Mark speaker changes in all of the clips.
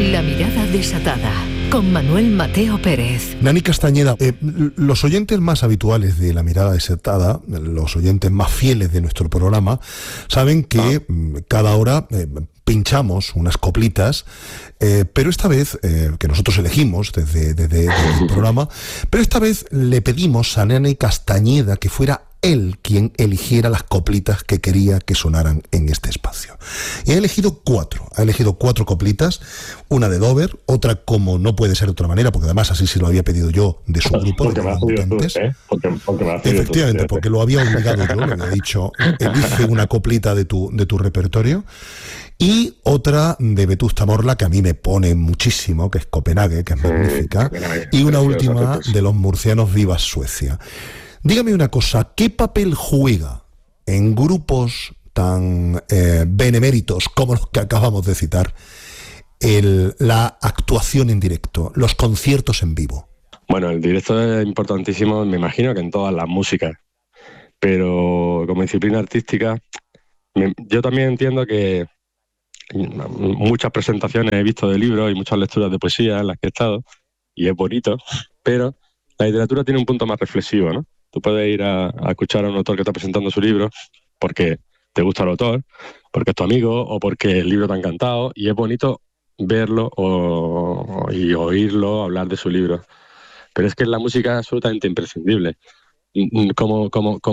Speaker 1: La mirada desatada, con Manuel Mateo Pérez.
Speaker 2: Nani Castañeda, los oyentes más habituales de La mirada desatada, los oyentes más fieles de nuestro programa, saben que cada hora pinchamos unas coplitas, pero esta vez, que nosotros elegimos desde el programa, pero esta vez le pedimos a Nani Castañeda que fuera él quien eligiera las coplitas que quería que sonaran en este espacio. Y ha elegido cuatro coplitas, una de Dover, otra como no puede ser de otra manera, porque además así se lo había pedido yo de su grupo.
Speaker 3: Porque me has pedido tú,
Speaker 2: Efectivamente, porque lo había obligado yo, le había dicho, elige una coplita de tu repertorio. Y otra de Vetusta Morla, que a mí me pone muchísimo, que es Copenhague, que es magnífica. Y una última de los murcianos, Viva Suecia. Dígame una cosa, ¿qué papel juega en grupos tan beneméritos como los que acabamos de citar la actuación en directo, los conciertos en vivo?
Speaker 3: Bueno, el directo es importantísimo, me imagino que en todas las músicas, pero como disciplina artística, yo también entiendo que muchas presentaciones he visto de libros y muchas lecturas de poesía en las que he estado, y es bonito, pero la literatura tiene un punto más reflexivo, ¿no? Tú puedes ir a escuchar a un autor que está presentando su libro porque te gusta el autor, porque es tu amigo o porque el libro te ha encantado, y es bonito verlo y oírlo hablar de su libro. Pero es que la música es absolutamente imprescindible. Como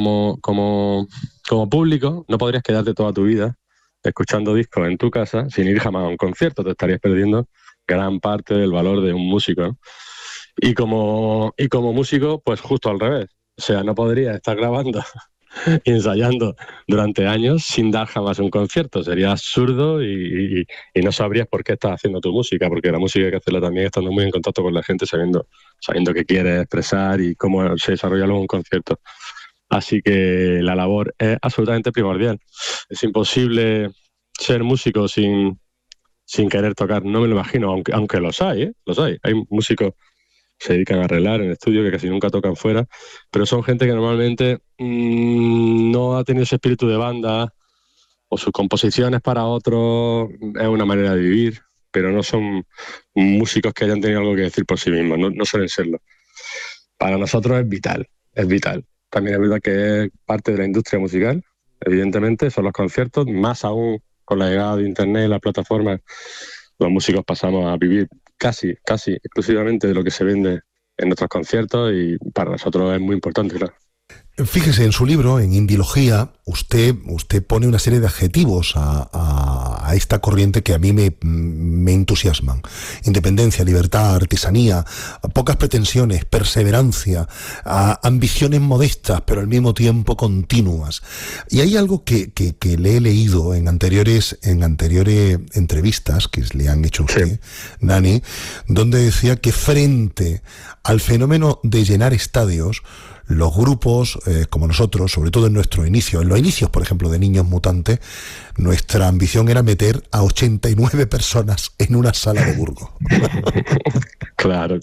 Speaker 3: público no podrías quedarte toda tu vida escuchando discos en tu casa sin ir jamás a un concierto. Te estarías perdiendo gran parte del valor de un músico, ¿no? Y como músico, pues justo al revés. O sea, no podría estar grabando y ensayando durante años sin dar jamás un concierto. Sería absurdo y no sabrías por qué estás haciendo tu música, porque la música hay que hacerla también estando muy en contacto con la gente, sabiendo qué quieres expresar y cómo se desarrolla luego un concierto. Así que la labor es absolutamente primordial. Es imposible ser músico sin querer tocar. No me lo imagino, aunque los hay, ¿eh? Los hay. Hay músicos se dedican a arreglar en el estudio, que casi nunca tocan fuera, pero son gente que normalmente no ha tenido ese espíritu de banda, o sus composiciones para otros es una manera de vivir, pero no son músicos que hayan tenido algo que decir por sí mismos, no suelen serlo. Para nosotros es vital. También es verdad que es parte de la industria musical, evidentemente, son los conciertos, más aún con la llegada de internet y las plataformas, los músicos pasamos a vivir casi exclusivamente de lo que se vende en nuestros conciertos, y para nosotros es muy importante, claro.
Speaker 2: Fíjese, en su libro, en Indilogía, usted pone una serie de adjetivos a esta corriente que a mí me entusiasman. Independencia, libertad, artesanía, pocas pretensiones, perseverancia, ambiciones modestas, pero al mismo tiempo continuas. Y hay algo que le he leído en anteriores entrevistas que le han hecho a usted, sí, Nani, donde decía que frente al fenómeno de llenar estadios, los grupos como nosotros, sobre todo en los inicios, por ejemplo, de Niños Mutantes, nuestra ambición era meter a 89 personas en una sala de Burgos.
Speaker 3: Claro.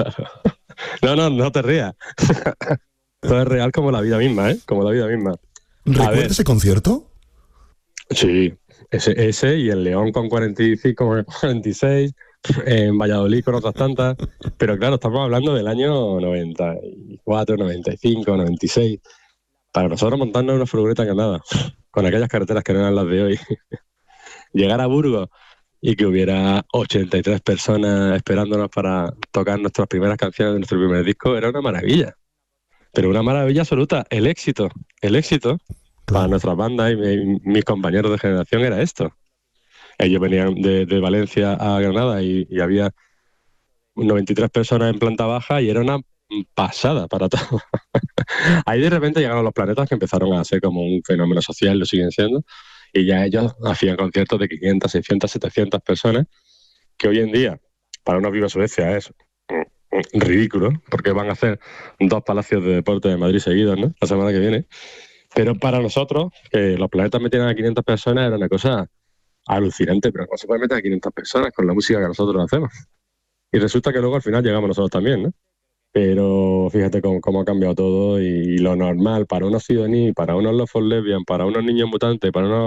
Speaker 3: No te rías. Todo es real como la vida misma, ¿eh? Como la vida misma.
Speaker 2: ¿Recuerda ese concierto?
Speaker 3: Sí, ese y el León con 45, 46... en Valladolid con otras tantas, pero claro, estamos hablando del año 94, 95, 96. Para nosotros montarnos una furgoneta que nada, con aquellas carreteras que no eran las de hoy, llegar a Burgos y que hubiera 83 personas esperándonos para tocar nuestras primeras canciones de nuestro primer disco, era una maravilla, pero una maravilla absoluta. El éxito para nuestras bandas y mis compañeros de generación era esto. Ellos venían de Valencia a Granada y había 93 personas en planta baja y era una pasada para todo. Ahí de repente llegaron los Planetas, que empezaron a ser como un fenómeno social, lo siguen siendo, y ya ellos hacían conciertos de 500, 600, 700 personas, que hoy en día, para una Viva Suecia, es ridículo, porque van a hacer 2 palacios de deporte de Madrid seguidos, ¿no?, la semana que viene. Pero para nosotros, que los Planetas metieran a 500 personas era una cosa alucinante, pero no se puede meter a 500 personas con la música que nosotros hacemos. Y resulta que luego al final llegamos nosotros también, ¿no? Pero fíjate cómo ha cambiado todo, y lo normal para unos Sidoní, para unos Love for Lesbian, para unos Niños Mutantes, para unos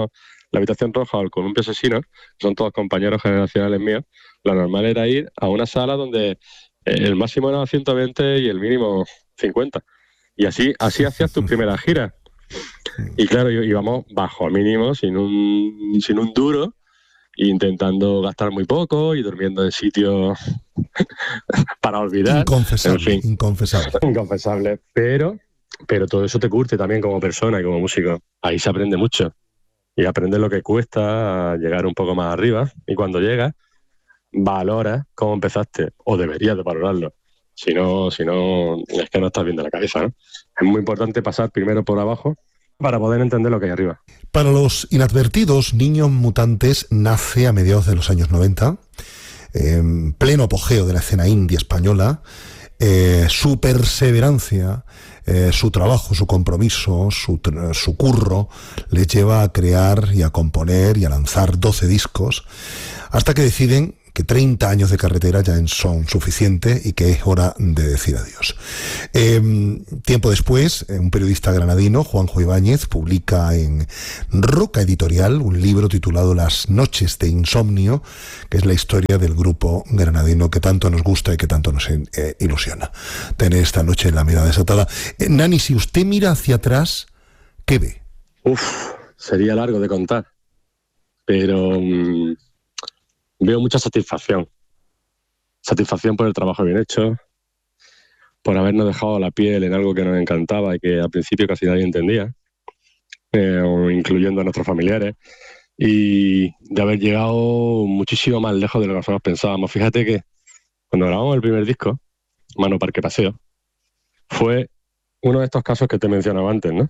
Speaker 3: la habitación roja o el columpio asesino, que son todos compañeros generacionales míos, lo normal era ir a una sala donde el máximo era 120 y el mínimo 50. Y así hacías tus primeras giras. Y claro, íbamos bajo mínimo, sin un duro, intentando gastar muy poco y durmiendo en sitios para olvidar.
Speaker 2: Inconfesable,
Speaker 3: en fin, inconfesable. Pero todo eso te curte también como persona y como músico. Ahí se aprende mucho. Y aprendes lo que cuesta llegar un poco más arriba. Y cuando llegas, valoras cómo empezaste. O deberías de valorarlo. Si no, es que no estás bien de la cabeza, ¿no? Es muy importante pasar primero por abajo para poder entender lo que hay arriba.
Speaker 2: Para los inadvertidos, Niños Mutantes nace a mediados de los años 90, en pleno apogeo de la escena indie española. Su perseverancia, su trabajo, su compromiso, su curro les lleva a crear y a componer y a lanzar 12 discos, hasta que deciden que 30 años de carretera ya son suficientes y que es hora de decir adiós. Tiempo después, un periodista granadino, Juanjo Ibáñez, publica en Roca Editorial un libro titulado Las noches de insomnio, que es la historia del grupo granadino que tanto nos gusta y que tanto nos ilusiona tener esta noche en La Mirada Desatada. Nani, si usted mira hacia atrás, ¿qué ve?
Speaker 3: Sería largo de contar, pero veo mucha satisfacción. Satisfacción por el trabajo bien hecho, por habernos dejado la piel en algo que nos encantaba y que al principio casi nadie entendía, incluyendo a nuestros familiares, y de haber llegado muchísimo más lejos de lo que nosotros pensábamos. Fíjate que cuando grabamos el primer disco, Mano Parque Paseo, fue uno de estos casos que te mencionaba antes, ¿no?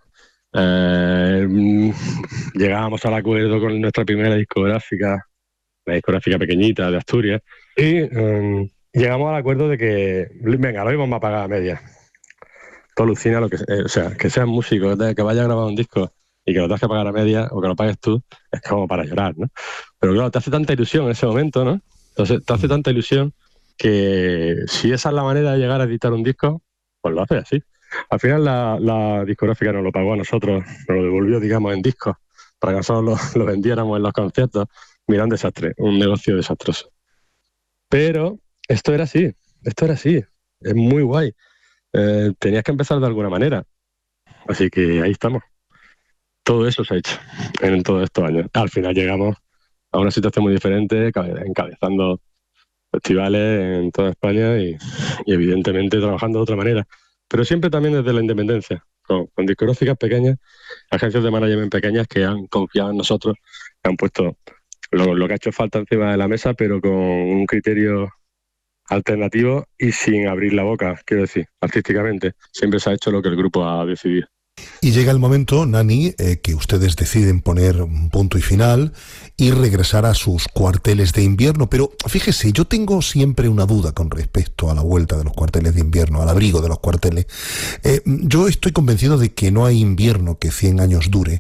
Speaker 3: Llegábamos al acuerdo con nuestra primera discográfica, la discográfica pequeñita de Asturias, y llegamos al acuerdo de que, venga, lo íbamos a pagar a media. Tú alucina lo que, que seas músico, que vaya a grabar un disco y que lo tengas que pagar a media o que lo pagues tú, es como para llorar, ¿no? Pero claro, te hace tanta ilusión en ese momento, ¿no? Entonces te hace tanta ilusión que si esa es la manera de llegar a editar un disco, pues lo haces así. Al final la discográfica nos lo pagó a nosotros, nos lo devolvió, digamos, en discos, para que nosotros lo vendiéramos en los conciertos. Mira, un desastre, un negocio desastroso. Pero esto era así, es muy guay. Tenías que empezar de alguna manera. Así que ahí estamos. Todo eso se ha hecho en todos estos años. Al final llegamos a una situación muy diferente, encabezando festivales en toda España y evidentemente trabajando de otra manera. Pero siempre también desde la independencia, con discográficas pequeñas, agencias de management pequeñas que han confiado en nosotros, que han puesto lo que ha hecho falta encima de la mesa, pero con un criterio alternativo y sin abrir la boca, quiero decir, artísticamente. Siempre se ha hecho lo que el grupo ha decidido.
Speaker 2: Y llega el momento, Nani, que ustedes deciden poner un punto y final y regresar a sus cuarteles de invierno. Pero fíjese, yo tengo siempre una duda con respecto a la vuelta de los cuarteles de invierno, al abrigo de los cuarteles. Yo estoy convencido de que no hay invierno que 100 años dure.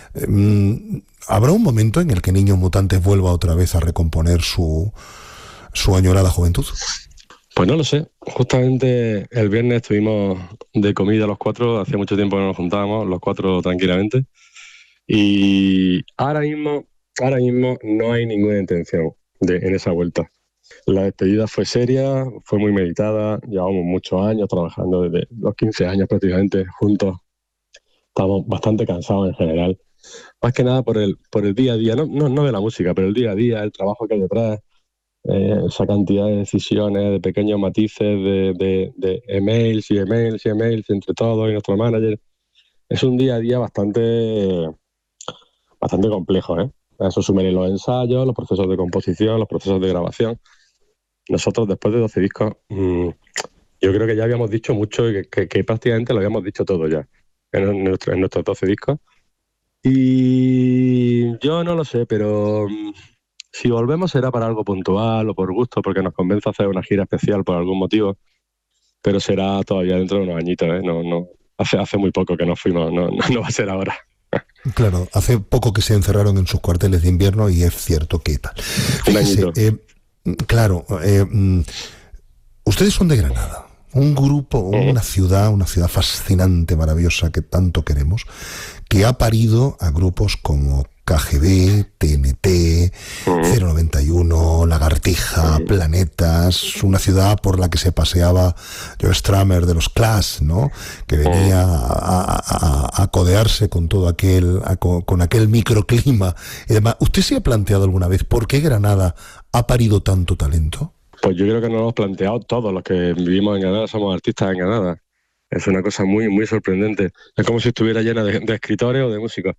Speaker 2: ¿Habrá un momento en el que Niños Mutantes vuelva otra vez a recomponer su añorada juventud?
Speaker 3: Pues no lo sé. Justamente el viernes estuvimos de comida los cuatro. Hacía mucho tiempo que no nos juntábamos, los cuatro tranquilamente. Y ahora mismo no hay ninguna intención en esa vuelta. La despedida fue seria, fue muy meditada. Llevamos muchos años trabajando, desde los 15 años prácticamente juntos. Estamos bastante cansados en general. Más que nada por el día a día, no de la música, pero el día a día, el trabajo que hay detrás. Esa cantidad de decisiones, de pequeños matices, de emails entre todos y nuestro manager. Es un día a día bastante complejo, ¿eh? A eso súmenle los ensayos, los procesos de composición, los procesos de grabación. Nosotros, después de 12 discos, yo creo que ya habíamos dicho mucho y que prácticamente lo habíamos dicho todo ya en nuestros 12 discos. Y yo no lo sé, pero si volvemos será para algo puntual o por gusto, porque nos convence hacer una gira especial por algún motivo, pero será todavía dentro de unos añitos, ¿eh? No, hace muy poco que nos fuimos, no va a ser ahora.
Speaker 2: Claro, hace poco que se encerraron en sus cuarteles de invierno y es cierto que tal. Fíjese, claro, ustedes son de Granada, un grupo, una ciudad fascinante, maravillosa, que tanto queremos, que ha parido a grupos como KGB, TNT, 091, Lagartija, Planetas, una ciudad por la que se paseaba Joe Strummer de los Clash, ¿no? Que venía a codearse con todo con aquel microclima y demás. ¿Usted se ha planteado alguna vez por qué Granada ha parido tanto talento?
Speaker 3: Pues yo creo que nos lo hemos planteado todos los que vivimos en Granada, somos artistas en Granada. Es una cosa muy, muy sorprendente. Es como si estuviera llena de escritores o de músicos.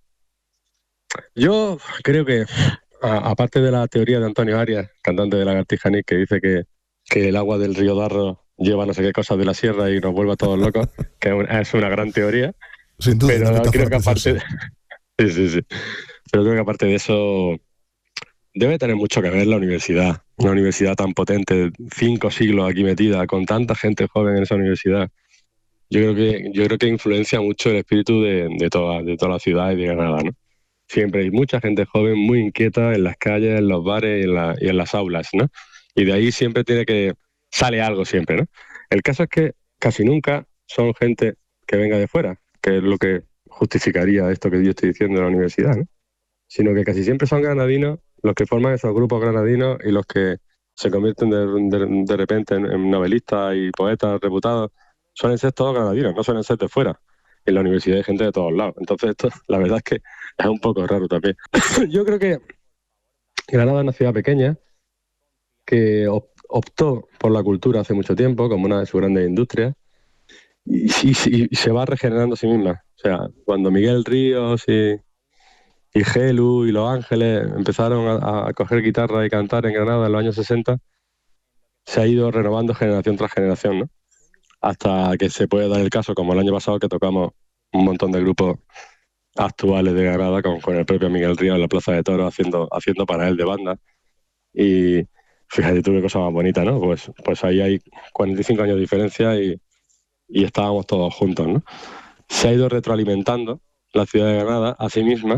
Speaker 3: Yo creo que, aparte de la teoría de Antonio Arias, cantante de Lagartija Nick, que dice que el agua del río Darro lleva no sé qué cosas de la sierra y nos vuelve a todos locos, que es una gran teoría.
Speaker 2: Sin duda,
Speaker 3: pero creo que aparte sí. Pero creo que aparte de eso debe tener mucho que ver la universidad. Una universidad tan potente, 5 siglos aquí metida, con tanta gente joven en esa universidad. Yo creo que influencia mucho el espíritu de toda la ciudad y de Granada, ¿no? Siempre hay mucha gente joven muy inquieta en las calles, en los bares y en las aulas, ¿no? Y de ahí siempre sale algo siempre, ¿no? El caso es que casi nunca son gente que venga de fuera, que es lo que justificaría esto que yo estoy diciendo de la universidad, ¿no? Sino que casi siempre son granadinos los que forman esos grupos granadinos y los que se convierten de repente en novelistas y poetas reputados. Suelen ser todos granadinos, no suelen ser de fuera. En la universidad hay gente de todos lados. Entonces esto, la verdad es que es un poco raro también. Yo creo que Granada es una ciudad pequeña que optó por la cultura hace mucho tiempo como una de sus grandes industrias y se va regenerando a sí misma. O sea, cuando Miguel Ríos y Gelu y Los Ángeles empezaron a coger guitarra y cantar en Granada en los años 60, se ha ido renovando generación tras generación, ¿no? Hasta que se puede dar el caso, como el año pasado, que tocamos un montón de grupos actuales de Granada con el propio Miguel Ríos en la Plaza de Toros haciendo para él de banda. Y fíjate tú qué cosa más bonita, ¿no? Pues ahí hay 45 años de diferencia y estábamos todos juntos, ¿no? Se ha ido retroalimentando la ciudad de Granada a sí misma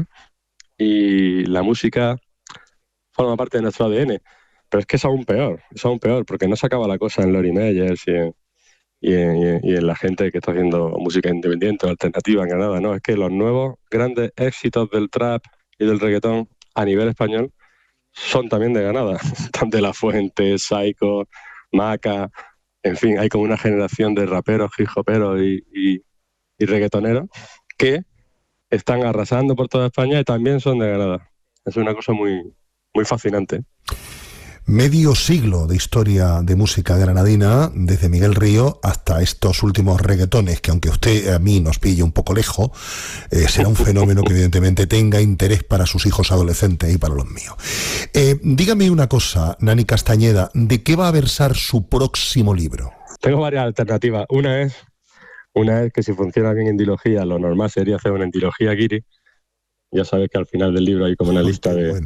Speaker 3: y la música forma parte de nuestro ADN. Pero es que es aún peor, porque no se acaba la cosa en Lori Meyers y en la gente que está haciendo música independiente o alternativa en Granada, ¿no? Es que los nuevos grandes éxitos del trap y del reggaetón a nivel español son también de Granada. Están de La Fuente, Psycho, Maca, en fin, hay como una generación de raperos, hip hoperos y reggaetoneros que están arrasando por toda España y también son de Granada. Es una cosa muy, muy fascinante.
Speaker 2: Medio siglo de historia de música granadina, desde Miguel Río hasta estos últimos reggaetones, que aunque usted a mí nos pille un poco lejos, será un fenómeno que evidentemente tenga interés para sus hijos adolescentes y para los míos. Dígame una cosa, Nani Castañeda, ¿de qué va a versar su próximo libro?
Speaker 3: Tengo varias alternativas. Una es que si funciona bien en dilogía, lo normal sería hacer una endilogía guiri. Ya sabes que al final del libro hay como una lista de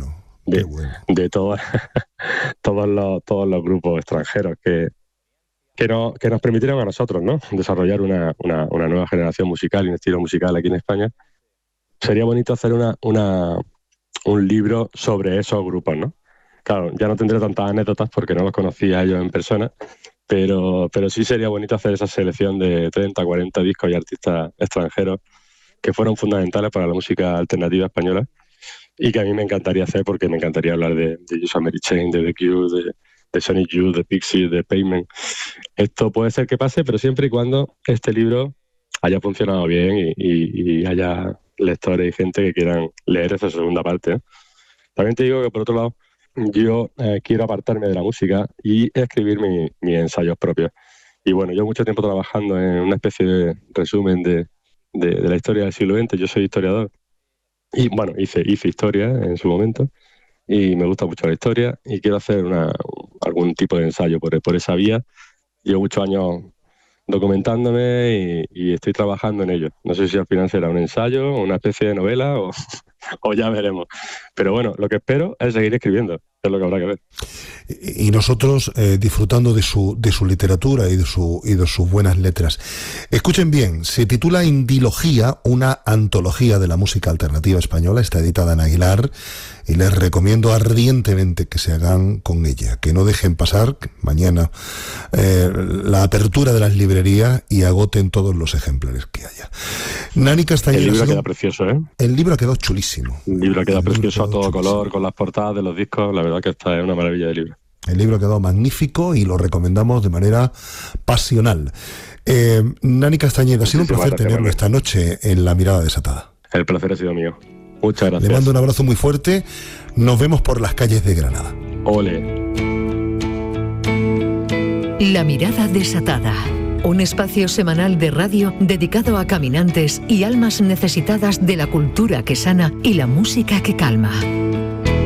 Speaker 3: todos los grupos extranjeros que nos permitieron a nosotros, ¿no?, desarrollar una nueva generación musical y un estilo musical aquí en España. Sería bonito hacer un libro sobre esos grupos, ¿no? Claro, ya no tendré tantas anécdotas porque no los conocía a ellos en persona, pero sí sería bonito hacer esa selección de 30, 40 discos y artistas extranjeros que fueron fundamentales para la música alternativa española y que a mí me encantaría hacer porque me encantaría hablar de Use Mary Chain, de The Cure, de Sonic Youth, de Pixies, de Pavement. Esto puede ser que pase, pero siempre y cuando este libro haya funcionado bien y haya lectores y gente que quieran leer esa segunda parte, ¿no? También te digo que, por otro lado, yo quiero apartarme de la música y escribir mis ensayos propios. Y bueno, yo mucho tiempo trabajando en una especie de resumen de la historia del siglo XX. Yo soy historiador y bueno, hice historia en su momento y me gusta mucho la historia y quiero hacer algún tipo de ensayo por esa vía. Llevo muchos años documentándome y estoy trabajando en ello. No sé si al final será un ensayo o una especie de novela o ya veremos. Pero bueno, lo que espero es seguir escribiendo, es lo que habrá que ver.
Speaker 2: Y nosotros disfrutando de su literatura y de sus buenas letras. Escuchen bien, se titula Indilogía, una antología de la música alternativa española, está editada en Aguilar, y les recomiendo ardientemente que se hagan con ella, que no dejen pasar mañana la apertura de las librerías y agoten todos los ejemplares que haya. Nani Castañeda.
Speaker 3: El libro queda precioso, ¿eh?
Speaker 2: El libro ha quedado chulísimo.
Speaker 3: El libro queda precioso a todo color, con las portadas de los discos. La verdad que esta es una maravilla de libro.
Speaker 2: El libro ha quedado magnífico y lo recomendamos de manera pasional. Nani Castañeda, ha sido un placer tenerlo esta noche en La Mirada Desatada.
Speaker 3: El placer ha sido mío. Muchas gracias.
Speaker 2: Le mando un abrazo muy fuerte. Nos vemos por las calles de Granada.
Speaker 3: Ole.
Speaker 1: La Mirada Desatada. Un espacio semanal de radio dedicado a caminantes y almas necesitadas de la cultura que sana y la música que calma.